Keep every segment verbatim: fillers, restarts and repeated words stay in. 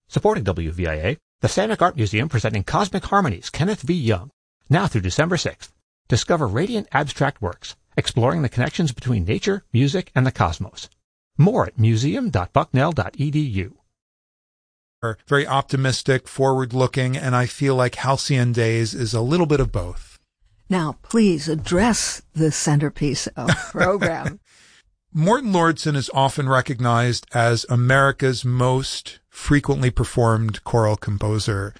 Supporting W V I A, the Sandvik Art Museum presenting Cosmic Harmonies, Kenneth V. Young, now through December sixth. Discover radiant abstract works, exploring the connections between nature, music, and the cosmos. More at museum dot bucknell dot e d u. Very optimistic, forward-looking, and I feel like Halcyon Days is a little bit of both. Now, please address the centerpiece of the program. Morton Lauridsen is often recognized as America's most frequently performed choral composer.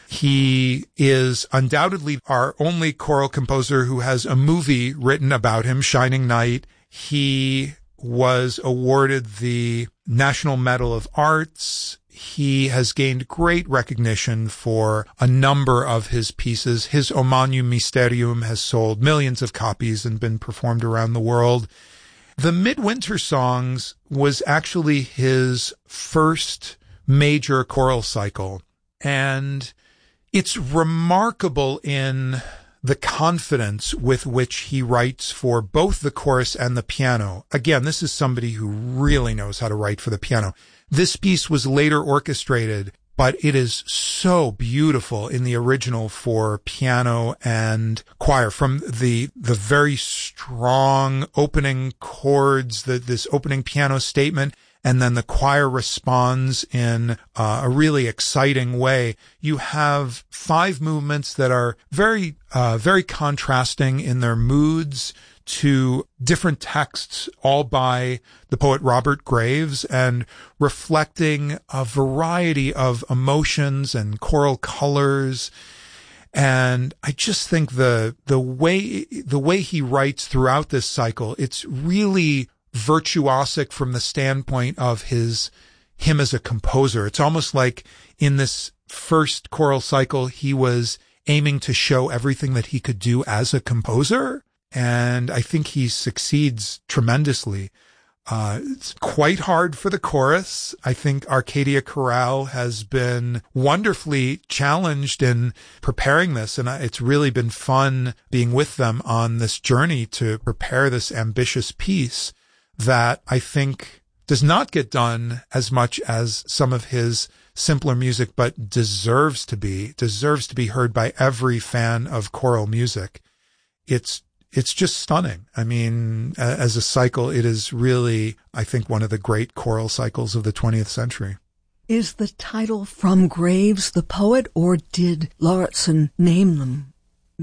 He is undoubtedly our only choral composer who has a movie written about him, Shining Knight. He was awarded the National Medal of Arts. He has gained great recognition for a number of his pieces. His O Magnum Mysterium has sold millions of copies and been performed around the world. The Midwinter Songs was actually his first major choral cycle, and it's remarkable in the confidence with which he writes for both the chorus and the piano. Again, this is somebody who really knows how to write for the piano. This piece was later orchestrated, but it is so beautiful in the original for piano and choir. From the the very strong opening chords, the, this opening piano statement, and then the choir responds in uh, a really exciting way. You have five movements that are very, uh, very contrasting in their moods to different texts, all by the poet Robert Graves, and reflecting a variety of emotions and choral colors. And I just think the the way the way he writes throughout this cycle, it's really virtuosic from the standpoint of his him as a composer. It's almost like in this first choral cycle, he was aiming to show everything that he could do as a composer. And I think he succeeds tremendously. Uh, it's quite hard for the chorus. I think Arcadia Chorale has been wonderfully challenged in preparing this, and it's really been fun being with them on this journey to prepare this ambitious piece that I think does not get done as much as some of his simpler music, but deserves to be, deserves to be heard by every fan of choral music. It's It's just stunning. I mean, as a cycle, it is really, I think, one of the great choral cycles of the twentieth century. Is the title from Graves, the poet, or did Lauridsen name them?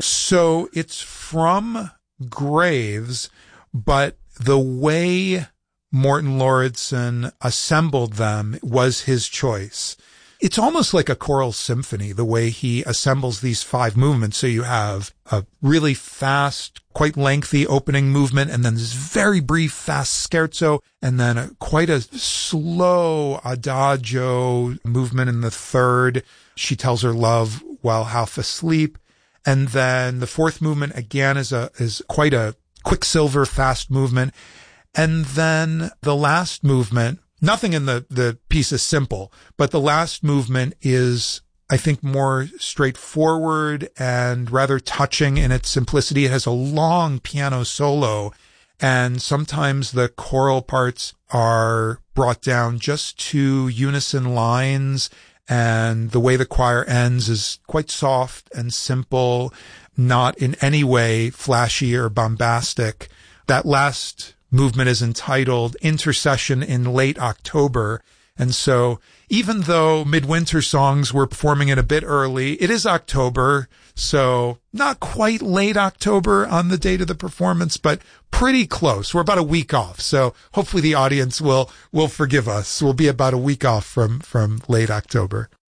So it's from Graves, but the way Morton Lauridsen assembled them was his choice. It's almost like a choral symphony, the way he assembles these five movements. So you have a really fast, quite lengthy opening movement, and then this very brief, fast scherzo, and then a, quite a slow adagio movement in the third. She tells her love while half asleep. And then the fourth movement again is a, is quite a quicksilver fast movement. And then the last movement, nothing in the, the piece is simple, but the last movement is, I think, more straightforward and rather touching in its simplicity. It has a long piano solo, and sometimes the choral parts are brought down just to unison lines, and the way the choir ends is quite soft and simple, not in any way flashy or bombastic. That last movement is entitled Intercession in Late October. And so even though Midwinter Songs were performing it a bit early, it is October, so not quite late October on the date of the performance, but pretty close. We're about a week off, so hopefully the audience will will forgive us. We'll be about a week off from from late October.